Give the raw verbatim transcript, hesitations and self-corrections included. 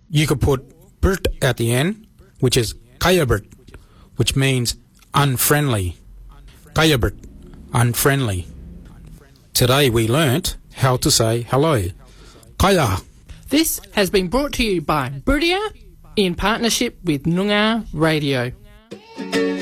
You could put bert at the end, which is kayabert, which means unfriendly. Kayabert, unfriendly. Today we learnt how to say hello. Kaya. This has been brought to you by Birdia in partnership with Noongar Radio.